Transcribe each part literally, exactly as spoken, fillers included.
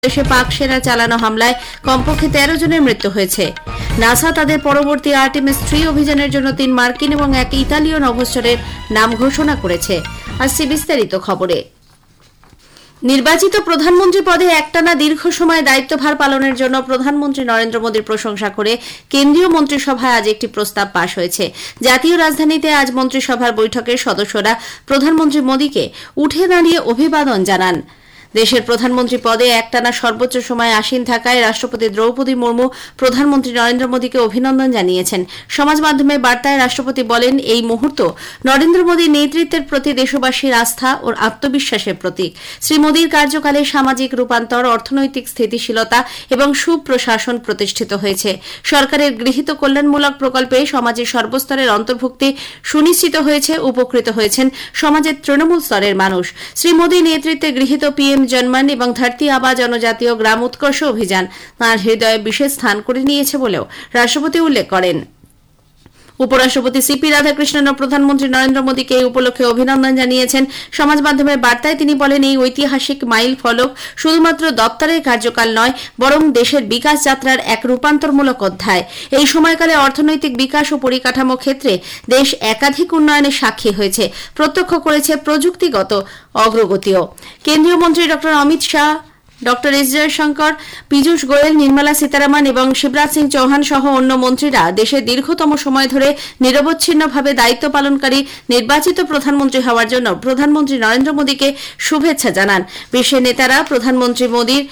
দেশে পাক সেনা চালানো হামলায় কমপক্ষে তেরো জনের মৃত্যু হয়েছে। নাসা তাদের পরবর্তী আর্টেমিস থ্রি অভিযানের জন্য তিন মার্কিন এবং এক ইতালীয় নভোচারের নাম ঘোষণা করেছে। আসছে বিস্তারিত খবরে। নির্বাচিত প্রধানমন্ত্রী পদে একটানা দীর্ঘ সময় দায়িত্বভার পালনের জন্য প্রধানমন্ত্রী নরেন্দ্র মোদীর প্রশংসা করে কেন্দ্রীয় মন্ত্রিসভায় আজ একটি প্রস্তাব পাশ হয়েছে। জাতীয় রাজধানীতে আজ মন্ত্রিসভার বৈঠকের সদস্যরা প্রধানমন্ত্রী মোদীকে উঠে দাঁড়িয়ে অভিবাদন জানান। দেশের প্রধানমন্ত্রী পদে একটানা সর্বোচ্চ সময় আসীন থাকায় রাষ্ট্রপতি দ্রৌপদী মুর্মু প্রধানমন্ত্রী নরেন্দ্র মোদীকে অভিনন্দন জানিয়েছেন। সমাজ মাধ্যমে বার্তায় রাষ্ট্রপতি বলেন, এই মুহূর্ত নরেন্দ্র মোদীর নেতৃত্বের প্রতি দেশবাসীর আস্থা ও আত্মবিশ্বাসের প্রতীক। শ্রী মোদীর কার্যকালে সামাজিক রূপান্তর, অর্থনৈতিক স্থিতিশীলতা এবং সুপ্রশাসন প্রতিষ্ঠিত হয়েছে। সরকারের গৃহীত কল্যাণমূলক প্রকল্পে সমাজের সর্বস্তরের অন্তর্ভুক্তি সুনিশ্চিত হয়েছে, উপকৃত হয়েছেন সমাজের তৃণমূল স্তরের মানুষ। শ্রী মোদীর নেতৃত্বে গৃহীত পিএম জন্মন এবং ধরতি আবা জনজাতীয় গ্রাম উৎকর্ষ অভিযান তাঁর হৃদয়ে বিশেষ স্থান করে নিয়েছে বলেও রাষ্ট্রপতি উল্লেখ করেন। উপরাষ্ট্রপতি সিপি রাধাকৃষ্ণন ও প্রধানমন্ত্রী নরেন্দ্র মোদীকে এই উপলক্ষে অভিনন্দন জানিয়েছেন। সমাজ মাধ্যমের বার্তায় তিনি বলেন, এই ঐতিহাসিক মাইল ফলক শুধুমাত্র দপ্তরের কার্যকাল নয়, বরং দেশের বিকাশ যাত্রার এক রূপান্তরমূলক অধ্যায়। এই সময়কালে অর্থনৈতিক বিকাশ ও পরিকাঠামো ক্ষেত্রে দেশ একাধিক উন্নয়নের সাক্ষী হয়েছে, প্রত্যক্ষ করেছে প্রযুক্তিগত অগ্রগতিও। কেন্দ্রীয় মন্ত্রী ড অমিত শাহ, ডক্টর এস জয়শঙ্কর, পীযূষ গোয়েল, নির্মলা সীতারামন এবং শিবরাজ সিং চৌহান সহ অন্য মন্ত্রীরা দেশের দীর্ঘতম সময় ধরে নিরবচ্ছিন্নভাবে দায়িত্ব পালনকারী নির্বাচিত প্রধানমন্ত্রী হওয়ার জন্য প্রধানমন্ত্রী নরেন্দ্র মোদীকে শুভেচ্ছা জানান। বিশ্বের নেতারা প্রধানমন্ত্রী মোদীর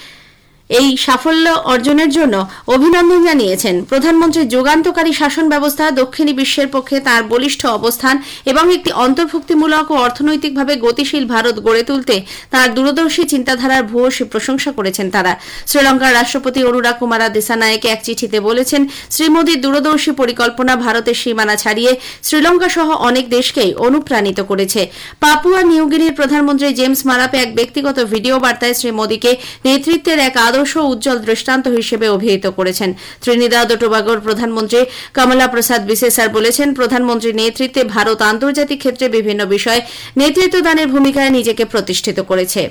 এই সাফল্য অর্জনের জন্য অভিনন্দন জানিয়েছেন। প্রধানমন্ত্রীর যুগান্তকারী শাসন ব্যবস্থা, দক্ষিণী বিশ্বের পক্ষে তাঁর বলিষ্ঠ অবস্থান এবং একটি অন্তর্ভুক্তিমূলক ও অর্থনৈতিকভাবে গতিশীল ভারত গড়ে তুলতে তাঁর দূরদর্শী চিন্তাধারার ভূয়সী প্রশংসা করেছেন তারা। শ্রীলঙ্কার রাষ্ট্রপতি অনুরা কুমারা দিসানায়েকে এক চিঠিতে বলেছেন, শ্রী মোদীর দূরদর্শী পরিকল্পনা ভারতের সীমানা ছাড়িয়ে শ্রীলঙ্কা সহ অনেক দেশকেই অনুপ্রাণিত করেছে। পাপুয়া নিউগিনির প্রধানমন্ত্রী জেমস মারাপে এক ব্যক্তিগত ভিডিও বার্তায় শ্রী মোদীকে নেতৃত্বের এক আদর্শ উজ্জ্বল দৃষ্টান্ত হিসেবে অভিহিত করেছেন। ত্রিনিদাদ ও টোবাগোর প্রধানমন্ত্রী কমলা প্রসাদ বিসেসার বলেছেন, প্রধানমন্ত্রীর নেতৃত্বে ভারত আন্তর্জাতিক ক্ষেত্রে বিভিন্ন বিষয়ে নেতৃত্বদানের ভূমিকায় নিজেকে প্রতিষ্ঠিত করেছে।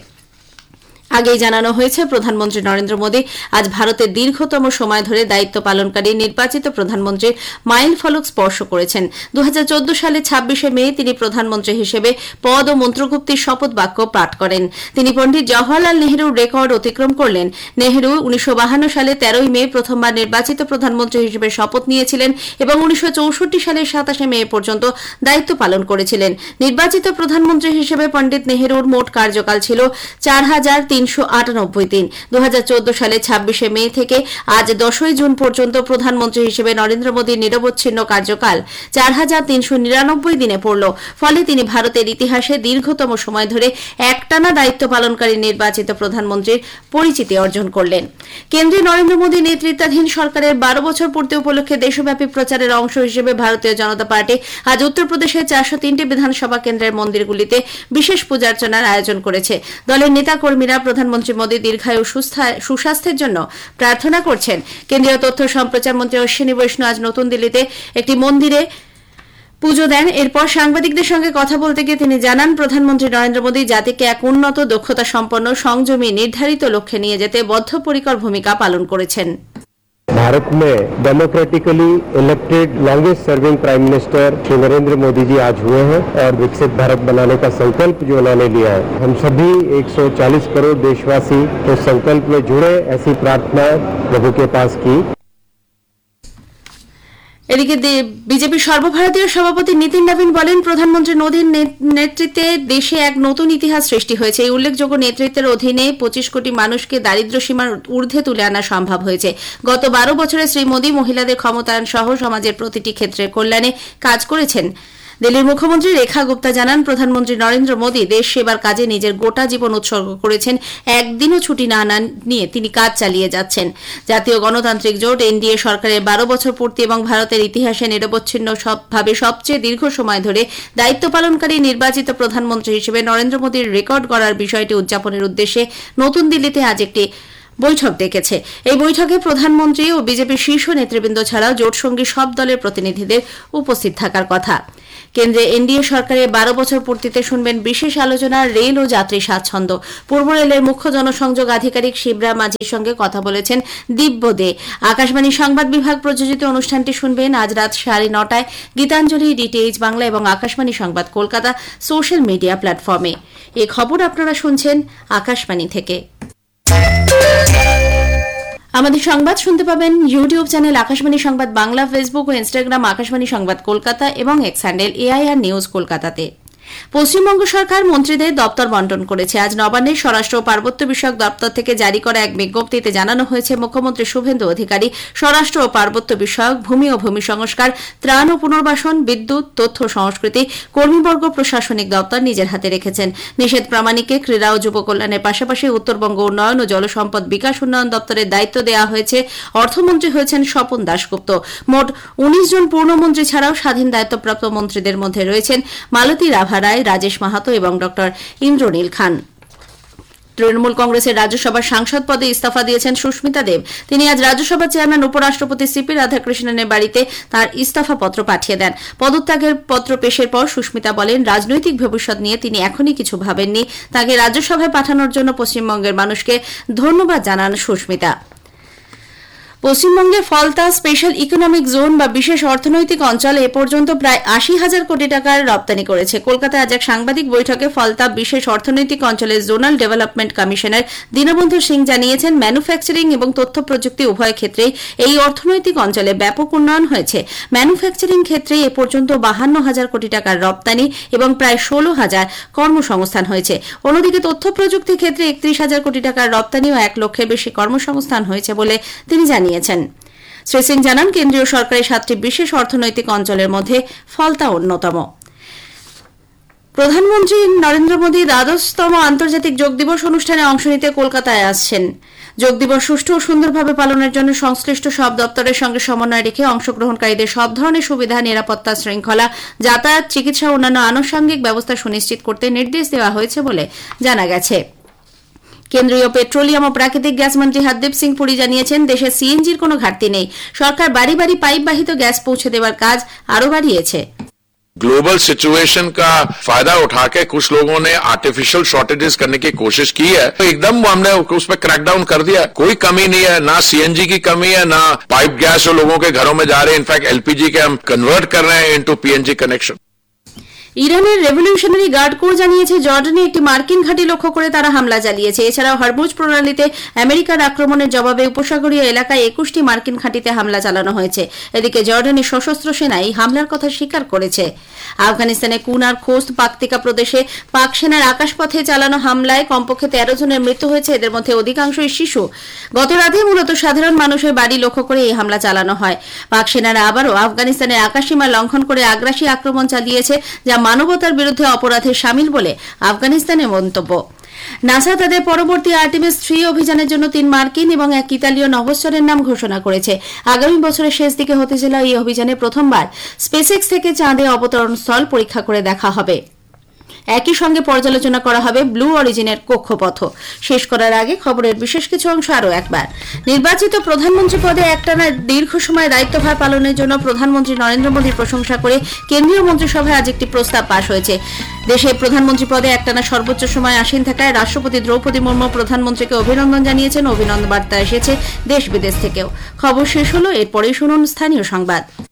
আগেই জানানো হয়েছে, প্রধানমন্ত্রী নরেন্দ্র মোদী আজ ভারতের দীর্ঘতম সময় ধরে দায়িত্ব পালনকারী নির্বাচিত প্রধানমন্ত্রীর মাইল ফলক স্পর্শ করেছেন। দু হাজার চোদ্দ সালে ছাব্বিশে মে তিনি প্রধানমন্ত্রী হিসেবে পদ ও মন্ত্রগুপ্তির শপথ বাক্য পাঠ করেন। তিনি পণ্ডিত জওহরলাল নেহরুর রেকর্ড অতিক্রম করলেন। নেহরু উনিশশো বাহান্ন সালে তেরোই মে প্রথমবার নির্বাচিত প্রধানমন্ত্রী হিসেবে শপথ নিয়েছিলেন এবং উনিশশো চৌষট্টি সালের সাতাশে মে পর্যন্ত দায়িত্ব পালন করেছিলেন। নির্বাচিত প্রধানমন্ত্রী হিসেবে পণ্ডিত নেহরুর মোট কার্যকাল ছিল চার হাজার তিনশো আটানব্বই দিন। দু হাজার চোদ্দ সালে ছাব্বিশে মে থেকে আজ দশই জুন পর্যন্ত প্রধানমন্ত্রী হিসেবে নরেন্দ্র মোদীর নিরবচ্ছিন্ন কার্যকাল চার হাজার তিনশো নিরানব্বই দিনে পড়ল। ফলে তিনি ভারতের ইতিহাসে দীর্ঘতম সময় ধরে একটানা দায়িত্ব পালনকারী নির্বাচিত প্রধানমন্ত্রীর পরিচিতি অর্জন করলেন। কেন্দ্রে নরেন্দ্র মোদী নেতৃত্বাধীন সরকারের বারো বছর পূর্তি উপলক্ষে দেশব্যাপী প্রচারের অংশ হিসেবে ভারতীয় জনতা পার্টি আজ উত্তরপ্রদেশের চারশো তিনটি বিধানসভা কেন্দ্রের মন্দিরগুলিতে বিশেষ পূজার্চনার আয়োজন করেছে। দলের নেতাকর্মীরা প্রধানমন্ত্রী মোদী দীর্ঘায়ু সুস্বাস্থ্যের জন্য প্রার্থনা করছেন। কেন্দ্রীয় তথ্য সম্প্রচার মন্ত্রী অশ্বিনী বৈষ্ণব আজ নতুন দিল্লিতে একটি মন্দিরে পুজো দেন। এরপর সাংবাদিকদের সঙ্গে কথা বলতে গিয়ে তিনি জানান, প্রধানমন্ত্রী নরেন্দ্র মোদী জাতিকে এক উন্নত, দক্ষতা সম্পন্ন, সংযমী, নির্ধারিত লক্ষ্যে নিয়ে যেতে বদ্ধপরিকর ভূমিকা পালন করেছেন। भारत में democratically elected longest serving prime minister Shri Narendra Modi ji आज हुए हैं और विकसित भारत बनाने का संकल्प जो उन्होंने लिया है, हम सभी एक सौ चालीस करोड़ देशवासी उस संकल्प में जुड़े, ऐसी प्रार्थना प्रभु के पास की। এদিকে বিজেপি সর্বভারতীয় সভাপতি নীতিন নবীন বলেন, প্রধানমন্ত্রী মোদীর নেতৃত্বে দেশে এক নতুন ইতিহাস সৃষ্টি হয়েছে। এই উল্লেখযোগ্য নেতৃত্বের অধীনে পঁচিশ কোটি মানুষকে দারিদ্র সীমার ঊর্ধ্বে তুলে আনা সম্ভব হয়েছে। গত বারো বছরে শ্রী মোদী মহিলাদের ক্ষমতায়ন সহ সমাজের প্রতিটি ক্ষেত্রের কল্যাণে কাজ করেছেন। দিল্লির মুখ্যমন্ত্রী রেখা গুপ্তা জানান, প্রধানমন্ত্রী নরেন্দ্র মোদী দেশ সেবার কাজে নিজের গোটা জীবন উৎসর্গ করেছেন। একদিনও ছুটি না নিয়ে তিনি কাজ চালিয়ে যাচ্ছেন। জাতীয় গণতান্ত্রিক জোট এনডিএ সরকারের বারো বছর পূর্তি এবং ভারতের ইতিহাসে নিরবচ্ছিন্নভাবে সবচেয়ে দীর্ঘ সময় ধরে দায়িত্ব পালনকারী নির্বাচিত প্রধানমন্ত্রী হিসেবে নরেন্দ্র মোদীর রেকর্ড গড়ার বিষয়টি উদযাপনের উদ্দেশ্যে নতুন দিল্লিতে আজ একটি বৈঠক ডেকেছে। এই বৈঠকে প্রধানমন্ত্রী ও বিজেপির শীর্ষ নেতৃবৃন্দ ছাড়াও জোটসঙ্গী সব দলের প্রতিনিধিদের উপস্থিত থাকার কথা। কেন্দ্রে এনডিএ সরকারের বারো বছর পূর্তিতে শুনবেন বিশেষ আলোচনা রেল ও যাত্রী স্বাচ্ছন্দ্য। পূর্ব রেলের মুখ্য জনসংযোগ আধিকারিক শিবরা মাঝির সঙ্গে কথা বলেছেন দিব্য দে। আকাশবাণী সংবাদ বিভাগ প্রযোজিত অনুষ্ঠানটি শুনবেন আজ রাত সাড়ে নটায় গীতাঞ্জলি, ডিটিএইচ বাংলা এবং আকাশবাণী সংবাদ কলকাতা সোশ্যাল মিডিয়া প্ল্যাটফর্মে। এই খবর আপনারা শুনছেন আকাশবাণী থেকে। আমাদের সংবাদ শুনতে পাবেন ইউটিউব চ্যানেল আকাশবাণী সংবাদ বাংলা, ফেসবুক ও ইনস্টাগ্রাম আকাশবাণী সংবাদ কলকাতা এবং এক্স হ্যান্ডেল এআইআর নিউজ কলকাতাতে। পশ্চিমবঙ্গ সরকার মন্ত্রীদের দপ্তর বন্টন করেছে। আজ নবান্নের স্বরাষ্ট্র ও পার্বত্য বিষয়ক দপ্তর থেকে জারি করা এক বিজ্ঞপ্তিতে জানানো হয়েছে, মুখ্যমন্ত্রী শুভেন্দু অধিকারী স্বরাষ্ট্র ও পার্বত্য বিষয়ক, ভূমি ও ভূমি সংস্কার, ত্রাণ ও পুনর্বাসন, বিদ্যুৎ, তথ্য সংস্কৃতি, কর্মীবর্গ প্রশাসনিক দপ্তর নিজের হাতে রেখেছেন। নিষেধ প্রামাণিককে ক্রীড়া ও যুব কল্যাণের পাশাপাশি উত্তরবঙ্গ উন্নয়ন ও জলসম্পদ বিকাশ উন্নয়ন দপ্তরের দায়িত্ব দেওয়া হয়েছে। অর্থমন্ত্রী হয়েছেন স্বপন দাশগুপ্ত। মোট উনিশ জন পূর্ণমন্ত্রী ছাড়াও স্বাধীন দায়িত্বপ্রাপ্ত মন্ত্রীদের মধ্যে রয়েছেন মালতী রাভা রায়, রাজেশ মাহাতো এবং ডক্টর ইন্দ্রনীল খান। তৃণমূল কংগ্রেসের রাজ্যসভার সাংসদ পদে ইস্তফা দিয়েছেন সুস্মিতা দেব। তিনি আজ রাজ্যসভার চেয়ারম্যান উপরাষ্ট্রপতি সিপি রাধাকৃষ্ণনের বাড়িতে তার ইস্তফা পত্র পাঠিয়ে দেন। পদত্যাগের পত্র পেশের পর সুস্মিতা বলেন, রাজনৈতিক ভবিষ্যৎ নিয়ে তিনি এখনই কিছু ভাবেননি। তাকে রাজ্যসভায় পাঠানোর জন্য পশ্চিমবঙ্গের মানুষকে ধন্যবাদ জানান সুস্মিতা। পশ্চিমবঙ্গের ফলতা স্পেশাল ইকোনমিক জোন বা বিশেষ অর্থনৈতিক অঞ্চল এ পর্যন্ত প্রায় আশি হাজার কোটি টাকার রপ্তানি করেছে। কলকাতায় আজ এক সাংবাদিক বৈঠকে ফলতা বিশেষ অর্থনৈতিক অঞ্চলের zonal development commissioner Dinabandhu Singh জানিয়েছেন, ম্যানুফ্যাকচারিং এবং তথ্য প্রযুক্তি উভয় ক্ষেত্রেই এই অর্থনৈতিক অঞ্চলে ব্যাপক উন্নয়ন হয়েছে। ম্যানুফ্যাকচারিং ক্ষেত্রে এ পর্যন্ত বাহান্ন হাজার কোটি টাকার রপ্তানি এবং প্রায় ষোলো হাজার কর্মসংস্থান হয়েছে। অন্যদিকে তথ্য প্রযুক্তি ক্ষেত্রে একত্রিশ হাজার কোটি টাকার রপ্তানি ও এক লক্ষের বেশি কর্মসংস্থান হয়েছে বলে তিনি জানিয়েছেন। শ্রী সিং জানান, কেন্দ্রীয় সরকারের সাতটি বিশেষ অর্থনৈতিক অঞ্চলের মধ্যে ফলতা অন্যতম। প্রধানমন্ত্রী নরেন্দ্র মোদী দ্বাদশতম আন্তর্জাতিক যোগ দিবস অনুষ্ঠানে অংশ নিতে কলকাতায় আসছেন। যোগ দিবস সুষ্ঠু ও সুন্দরভাবে পালনের জন্য সংশ্লিষ্ট সব দপ্তরের সঙ্গে সমন্বয় রেখে অংশগ্রহণকারীদের সব ধরনের সুবিধা, নিরাপত্তা, শৃঙ্খলা, যাতায়াত, চিকিৎসা ও অন্যান্য আনুষঙ্গিক ব্যবস্থা সুনিশ্চিত করতে নির্দেশ দেওয়া হয়েছে বলে জানা গেছে। কেন্দ্রীয় পেট্রোলিয়াম ও প্রাকৃতিক গ্যাস মন্ত্রী হরদীপ সিং পুরী জানিয়েছেন, দেশে সিএনজির কোনো ঘাটতি নেই। সরকার বাড়ি বাড়ি পাইপ বাহিত গ্যাস পৌঁছে দেওয়ার কাজ আরও বাড়িয়েছে। ग्लोबल सिचुएशन का फायदा उठा के कुछ लोगों ने आर्टिफिशियल शॉर्टेजेस करने की कोशिश की है, तो एकदम हमने उस पर क्रैकडाउन कर दिया। कोई कमी नहीं है, ना सीएनजी की कमी है, ना पाइप गैस जो लोगों के घरों में जा रहे हैं। इनफैक्ट एलपीजी के हम कन्वर्ट कर रहे हैं इनटू पीएनजी कनेक्शन। ইরানের রেভলিউশনারি গার্ড কোর জানিয়েছে, জর্ডানে একটি মার্কিন ঘাঁটি লক্ষ্য করে তারা হামলা চালিয়েছে। এছাড়াও হরমুজ প্রণালীতে আমেরিকার আক্রমণের জবাবে উপসাগরীয় এলাকায় একুশটি মার্কিন ঘাঁটিতে হামলা চালানো হয়েছে। এদিকে জর্ডানের সশস্ত্র সেনা এই হামলার কথা স্বীকার করেছে। আফগানিস্তানের কুনার খোস্ত পাকতিকা প্রদেশে পাক সেনার আকাশপথে চালানো হামলায় কমপক্ষে তেরো জনের মৃত্যু হয়েছে। এদের মধ্যে অধিকাংশই শিশু। গত রাতে মূলত সাধারণ মানুষের বাড়ি লক্ষ্য করে এই হামলা চালানো হয়। পাক সেনারা আবারও আফগানিস্তানের আকাশসীমা লঙ্ঘন করে আগ্রাসী আক্রমণ চালিয়েছে, যা মানবতার বিরুদ্ধে অপরাধে শামিল বলে আফগানিস্তানের মন্তব্য। নাসা তাদের পরবর্তী আর্টেমিস থ্রি অভিযানের জন্য তিন মার্কিন এবং এক ইতালীয় নভোশ্চরের নাম ঘোষণা করেছে। আগামী বছরের শেষ দিকে হতে চলা এই অভিযানে প্রথমবার স্পেসএক্স থেকে চাঁদে অবতরণ স্থল পরীক্ষা করে দেখা হবে। একই সঙ্গে পর্যালোচনা করা হবে ব্লু অরিজিনের কক্ষপথ। শেষ করার আগে খবরের বিশেষ কিছু অংশ আরও একবার। নির্বাচিত প্রধানমন্ত্রী পদে একটানা দীর্ঘ সময় দায়িত্বভার পালনের জন্য প্রধানমন্ত্রী নরেন্দ্র মোদীর প্রশংসা করে কেন্দ্রীয় মন্ত্রিসভায় আজ একটি প্রস্তাব পাশ হয়েছে। দেশে প্রধানমন্ত্রী পদে একটানা সর্বোচ্চ সময় আসীন থাকায় রাষ্ট্রপতি দ্রৌপদী মুর্মু প্রধানমন্ত্রীকে অভিনন্দন জানিয়েছেন। অভিনন্দন বার্তা এসেছে দেশ বিদেশ থেকেও। খবর শেষ হলো, এরপরেই শুনুন স্থানীয় সংবাদ।